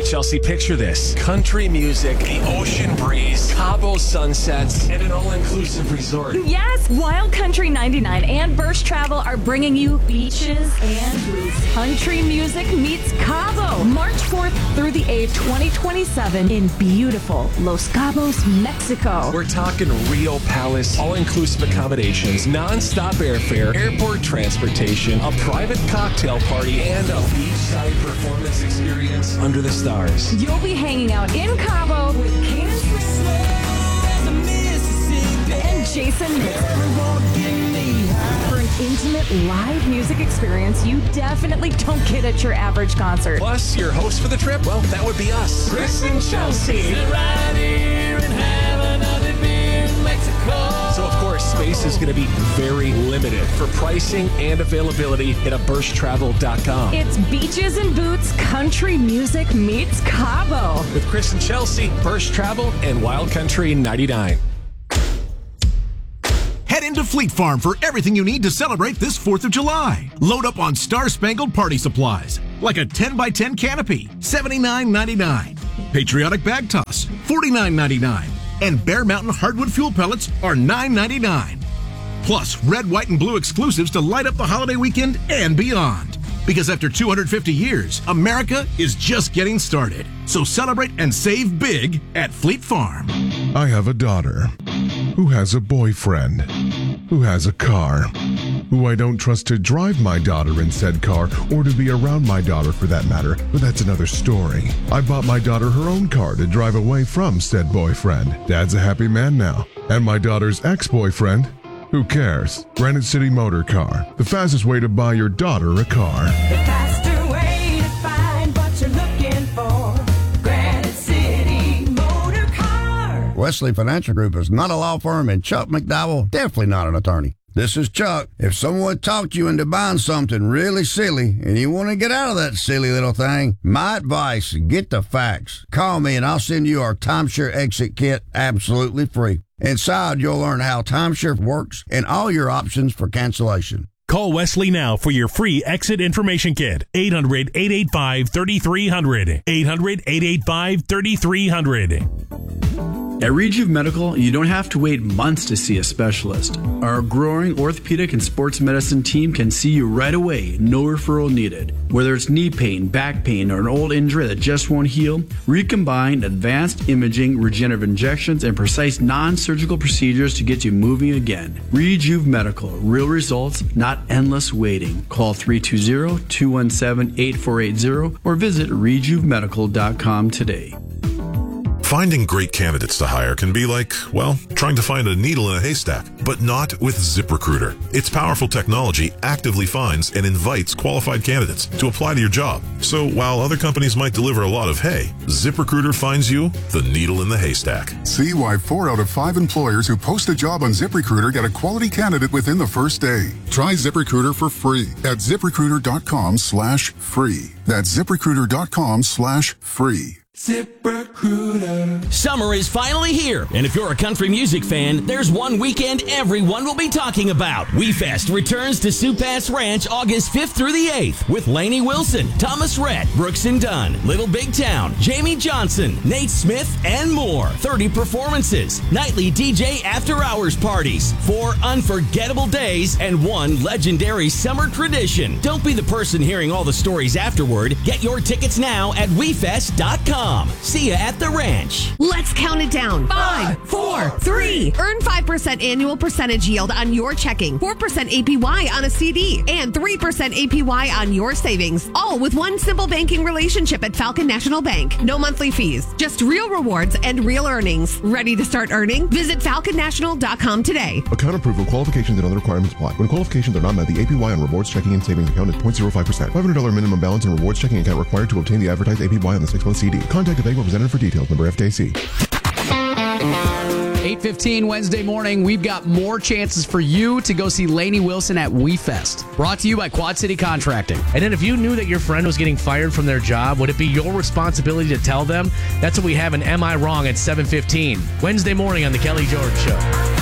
Chelsea, picture this. Country music, the ocean breeze, Cabo sunsets, and an all-inclusive resort. Yes, Wild Country 99 and Bursch Travel are bringing you beaches and boots. Country music meets Cabo. March 4th through the 8th, 2027 in beautiful Los Cabos, Mexico. We're talking Rio Palace, all-inclusive accommodations, non-stop airfare, airport transportation, a private cocktail party, and a beachside performance experience under the stars. You'll be hanging out in Cabo with Cadence and Jason for an intimate live music experience you definitely don't get at your average concert. Plus, your host for the trip, well, that would be us, Chris and Chelsea. Sit right here and have another beer in Mexico. So, of course, space is going to be very limited. For pricing and availability, hit up BurschTravel.com. It's beaches and boots, country music meets Cabo. With Chris and Chelsea, Bursch Travel, and Wild Country 99. Head into Fleet Farm for everything you need to celebrate this 4th of July. Load up on star-spangled party supplies, like a 10x10 canopy, $79.99. Patriotic bag toss, $49.99. And Bear Mountain hardwood fuel pellets are $9.99. Plus, red, white, and blue exclusives to light up the holiday weekend and beyond. Because after 250 years, America is just getting started. So celebrate and save big at Fleet Farm. I have a daughter who has a boyfriend who has a car who I don't trust to drive my daughter in said car or to be around my daughter for that matter, but that's another story. I bought my daughter her own car to drive away from said boyfriend. Dad's a happy man now. And my daughter's ex-boyfriend? Who cares? Granite City Motor Car, the fastest way to buy your daughter a car. The faster way to find what you're looking for. Granite City Motor Car. Wesley Financial Group is not a law firm, and Chuck McDowell definitely not an attorney. This is Chuck. If someone talked you into buying something really silly and you want to get out of that silly little thing, my advice, get the facts. Call me and I'll send you our timeshare exit kit absolutely free. Inside, you'll learn how timeshare works and all your options for cancellation. Call Wesley now for your free exit information kit. 800-885-3300. 800-885-3300. At Rejuve Medical, you don't have to wait months to see a specialist. Our growing orthopedic and sports medicine team can see you right away, no referral needed. Whether it's knee pain, back pain, or an old injury that just won't heal, recombine advanced imaging, regenerative injections, and precise non-surgical procedures to get you moving again. Rejuve Medical, real results, not endless waiting. Call 320-217-8480 or visit RejuveMedical.com today. Finding great candidates to hire can be like, well, trying to find a needle in a haystack, but not with ZipRecruiter. Its powerful technology actively finds and invites qualified candidates to apply to your job. So while other companies might deliver a lot of hay, ZipRecruiter finds you the needle in the haystack. See why 4 out of 5 employers who post a job on ZipRecruiter get a quality candidate within the first day. Try ZipRecruiter for free at ZipRecruiter.com/free. That's ZipRecruiter.com/free. ZipRecruiter. Summer is finally here, and if you're a country music fan, there's one weekend everyone will be talking about. WeFest returns to Supass Ranch August 5th through the 8th with Lainey Wilson, Thomas Rhett, Brooks and Dunn, Little Big Town, Jamie Johnson, Nate Smith, and more. 30 performances, nightly DJ after-hours parties, 4 unforgettable days, and 1 legendary summer tradition. Don't be the person hearing all the stories afterward. Get your tickets now at WeFest.com. See ya at the ranch. Let's count it down. 5, 4, 3. Earn 5% annual percentage yield on your checking, 4% APY on a CD, and 3% APY on your savings. All with one simple banking relationship at Falcon National Bank. No monthly fees, just real rewards and real earnings. Ready to start earning? Visit FalconNational.com today. Account approval, qualifications, and other requirements apply. When qualifications are not met, the APY on rewards checking and savings account is 0.05%. $500 minimum balance in rewards checking account required to obtain the advertised APY on the 6-month CD. Contact a bank representative for details. Member FDIC. 8:15 Wednesday morning, we've got more chances for you to go see Lainey Wilson at WeFest. Brought to you by Quad City Contracting. And then if you knew that your friend was getting fired from their job, would it be your responsibility to tell them? That's what we have in Am I Wrong at 7:15. Wednesday morning on The Kelly George Show.